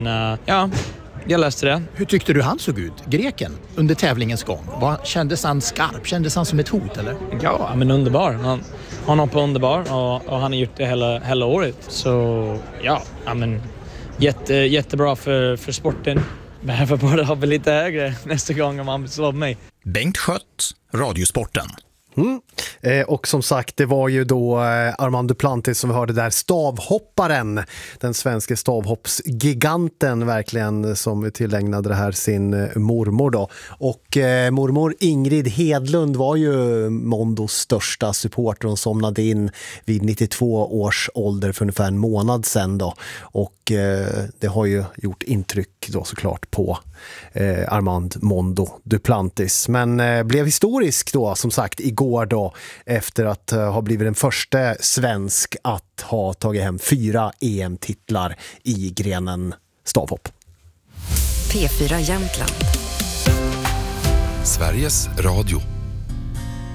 Ja, jag läste det. Hur tyckte du han såg ut, greken, under tävlingens gång? Kändes han skarp? Kändes han som ett hot, eller? Ja, men underbar. Han hoppar underbar och han har gjort det hela året. Så ja, men jättebra för sporten. Behöver bara hoppa lite högre nästa gång om han slår mig. Bengt Schött, Radiosporten. Och som sagt, det var ju då Armand Duplantis som vi hörde där, stavhopparen, den svenska stavhoppsgiganten verkligen, som tillägnade det här sin mormor då. Och mormor Ingrid Hedlund var ju Mondos största supporter. Hon somnade in vid 92 års ålder för ungefär en månad sedan då. Och det har ju gjort intryck då såklart på Armand Mondo Duplantis. Men blev historisk då som sagt igår då, efter att ha blivit den första svensk att ha tagit hem 4 EM-titlar i grenen stavhopp. P4 Jämtland. Sveriges Radio.